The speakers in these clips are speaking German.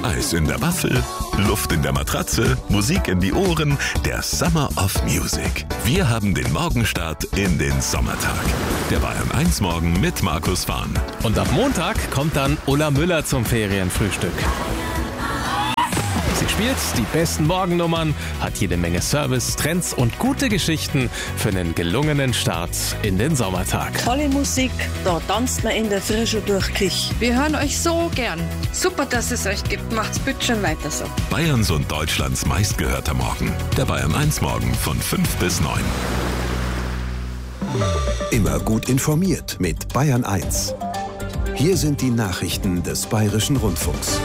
Eis in der Waffel, Luft in der Matratze, Musik in die Ohren, der Summer of Music. Wir haben den Morgenstart in den Sommertag. Der Bayern 1 Morgen mit Markus Fahn. Und ab Montag kommt dann Ulla Müller zum Ferienfrühstück. Sie spielt die besten Morgennummern, hat jede Menge Service, Trends und gute Geschichten für einen gelungenen Start in den Sommertag. Tolle Musik, da tanzt man in der Frische durch Kich. Wir hören euch so gern. Super, dass es euch gibt. Macht's bitte schon weiter so. Bayerns und Deutschlands meistgehörter Morgen. Der Bayern 1 Morgen von 5 bis 9. Immer gut informiert mit Bayern 1. Hier sind die Nachrichten des Bayerischen Rundfunks.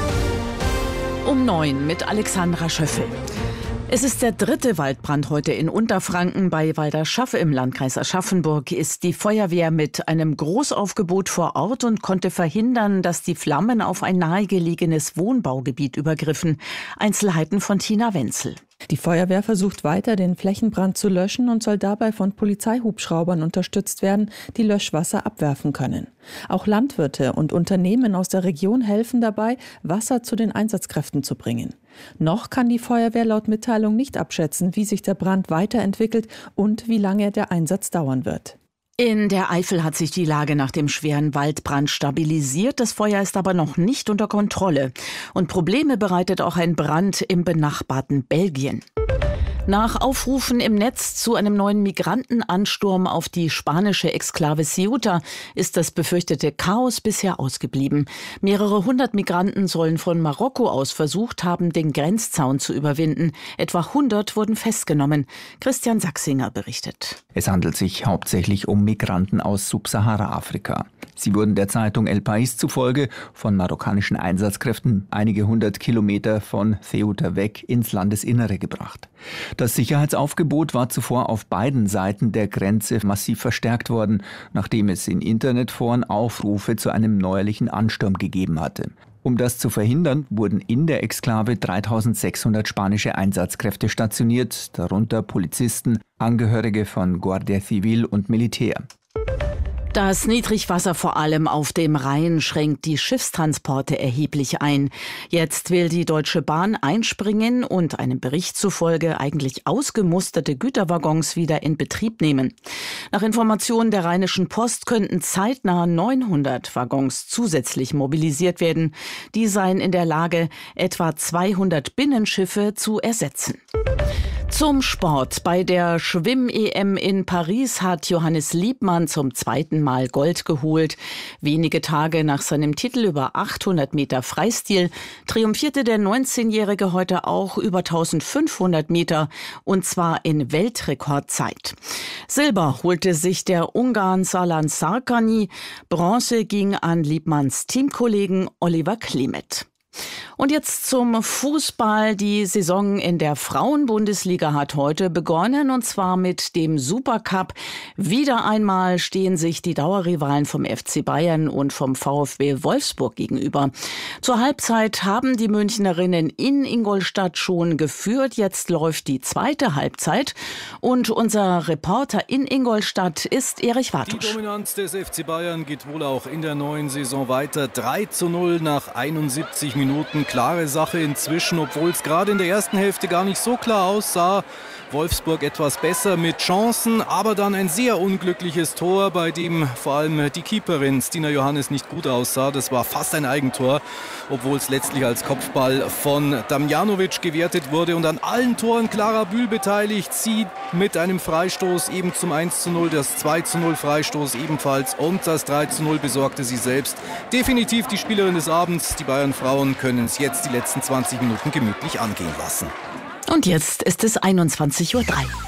Um 9 mit Alexandra Schöffel. Es ist der 3. Waldbrand heute in Unterfranken. Bei Walderschaff im Landkreis Aschaffenburg ist die Feuerwehr mit einem Großaufgebot vor Ort und konnte verhindern, dass die Flammen auf ein nahegelegenes Wohnbaugebiet übergriffen. Einzelheiten von Tina Wenzel. Die Feuerwehr versucht weiter, den Flächenbrand zu löschen und soll dabei von Polizeihubschraubern unterstützt werden, die Löschwasser abwerfen können. Auch Landwirte und Unternehmen aus der Region helfen dabei, Wasser zu den Einsatzkräften zu bringen. Noch kann die Feuerwehr laut Mitteilung nicht abschätzen, wie sich der Brand weiterentwickelt und wie lange der Einsatz dauern wird. In der Eifel hat sich die Lage nach dem schweren Waldbrand stabilisiert. Das Feuer ist aber noch nicht unter Kontrolle. Und Probleme bereitet auch ein Brand im benachbarten Belgien. Nach Aufrufen im Netz zu einem neuen Migrantenansturm auf die spanische Exklave Ceuta ist das befürchtete Chaos bisher ausgeblieben. Mehrere hundert Migranten sollen von Marokko aus versucht haben, den Grenzzaun zu überwinden. Etwa 100 wurden festgenommen. Christian Sachsinger berichtet. Es handelt sich hauptsächlich um Migranten aus Subsahara-Afrika. Sie wurden der Zeitung El País zufolge von marokkanischen Einsatzkräften einige 100 Kilometer von Ceuta weg ins Landesinnere gebracht. Das Sicherheitsaufgebot war zuvor auf beiden Seiten der Grenze massiv verstärkt worden, nachdem es in Internetforen Aufrufe zu einem neuerlichen Ansturm gegeben hatte. Um das zu verhindern, wurden in der Exklave 3600 spanische Einsatzkräfte stationiert, darunter Polizisten, Angehörige von Guardia Civil und Militär. Das Niedrigwasser vor allem auf dem Rhein schränkt die Schiffstransporte erheblich ein. Jetzt will die Deutsche Bahn einspringen und einem Bericht zufolge eigentlich ausgemusterte Güterwaggons wieder in Betrieb nehmen. Nach Informationen der Rheinischen Post könnten zeitnah 900 Waggons zusätzlich mobilisiert werden. Die seien in der Lage, etwa 200 Binnenschiffe zu ersetzen. Zum Sport. Bei der Schwimm-EM in Paris hat Johannes Liebmann zum 2. Mal Gold geholt. Wenige Tage nach seinem Titel über 800 Meter Freistil triumphierte der 19-Jährige heute auch über 1500 Meter und zwar in Weltrekordzeit. Silber holte sich der Ungarn Salan Sarkany. Bronze ging an Liebmanns Teamkollegen Oliver Klemet. Und jetzt zum Fußball. Die Saison in der Frauenbundesliga hat heute begonnen und zwar mit dem Supercup. Wieder einmal stehen sich die Dauerrivalen vom FC Bayern und vom VfB Wolfsburg gegenüber. Zur Halbzeit haben die Münchnerinnen in Ingolstadt schon geführt. Jetzt läuft die zweite Halbzeit und unser Reporter in Ingolstadt ist Erich Wartusch. Die Dominanz des FC Bayern geht wohl auch in der neuen Saison weiter. 3:0 nach 71 Minuten. Klare Sache inzwischen, obwohl es gerade in der ersten Hälfte gar nicht so klar aussah. Wolfsburg etwas besser mit Chancen, aber dann ein sehr unglückliches Tor, bei dem vor allem die Keeperin Stina Johannes nicht gut aussah. Das war fast ein Eigentor, obwohl es letztlich als Kopfball von Damjanovic gewertet wurde. Und an allen Toren Clara Bühl beteiligt. Sie mit einem Freistoß eben zum 1:0, das 2:0 Freistoß ebenfalls und das 3:0 besorgte sie selbst. Definitiv die Spielerin des Abends. Die Bayern-Frauen können es jetzt die letzten 20 Minuten gemütlich angehen lassen. Und jetzt ist es 21:03 Uhr.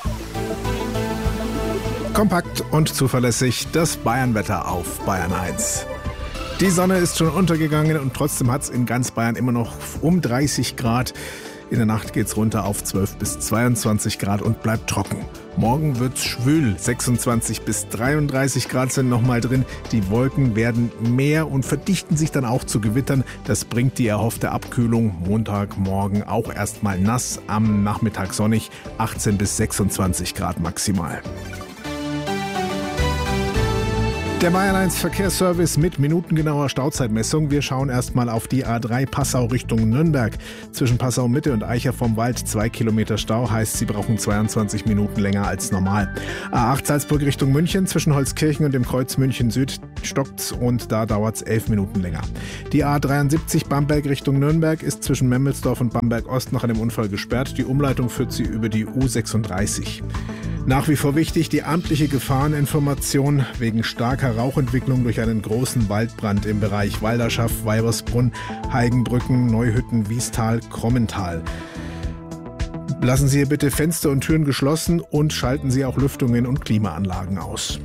Kompakt und zuverlässig das Bayernwetter auf Bayern 1. Die Sonne ist schon untergegangen und trotzdem hat es in ganz Bayern immer noch um 30 Grad. In der Nacht geht's runter auf 12 bis 22 Grad und bleibt trocken. Morgen wird's schwül, 26 bis 33 Grad sind nochmal drin. Die Wolken werden mehr und verdichten sich dann auch zu Gewittern. Das bringt die erhoffte Abkühlung. Montagmorgen auch erstmal nass, am Nachmittag sonnig, 18 bis 26 Grad maximal. Der Bayern 1 Verkehrsservice mit minutengenauer Stauzeitmessung. Wir schauen erstmal auf die A3 Passau Richtung Nürnberg. Zwischen Passau Mitte und Eicher vom Wald 2 Kilometer Stau, heißt, Sie brauchen 22 Minuten länger als normal. A8 Salzburg Richtung München, zwischen Holzkirchen und dem Kreuz München Süd stockt's und da dauert's 11 Minuten länger. Die A73 Bamberg Richtung Nürnberg ist zwischen Memmelsdorf und Bamberg Ost nach einem Unfall gesperrt. Die Umleitung führt Sie über die U36. Nach wie vor wichtig die amtliche Gefahreninformation wegen starker Rauchentwicklung durch einen großen Waldbrand im Bereich Walderschaff, Weibersbrunn, Heigenbrücken, Neuhütten, Wiestal, Krommental. Lassen Sie hier bitte Fenster und Türen geschlossen und schalten Sie auch Lüftungen und Klimaanlagen aus.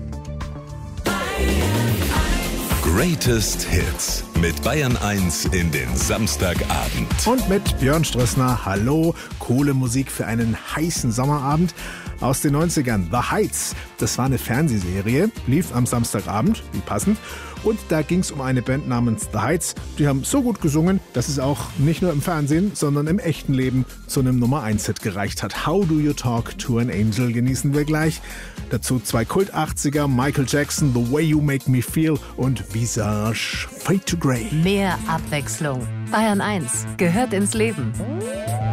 Greatest Hits mit Bayern 1 in den Samstagabend. Und mit Björn Strössner, hallo, coole Musik für einen heißen Sommerabend. Aus den 90ern, The Heights, das war eine Fernsehserie, lief am Samstagabend, wie passend. Und da ging es um eine Band namens The Heights. Die haben so gut gesungen, dass es auch nicht nur im Fernsehen, sondern im echten Leben zu einem Nummer-1-Hit gereicht hat. How Do You Talk to an Angel genießen wir gleich. Dazu 2 Kult-80er, Michael Jackson, The Way You Make Me Feel und Visage, Fade to Grey. Mehr Abwechslung. Bayern 1 gehört ins Leben.